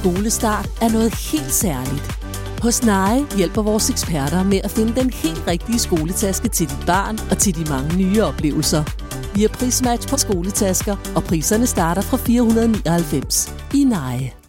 skolestart er noget helt særligt. Hos Nae hjælper vores eksperter med at finde den helt rigtige skoletaske til dit barn og til de mange nye oplevelser. Vi har prismatch på skoletasker, og priserne starter fra 499 i Nae.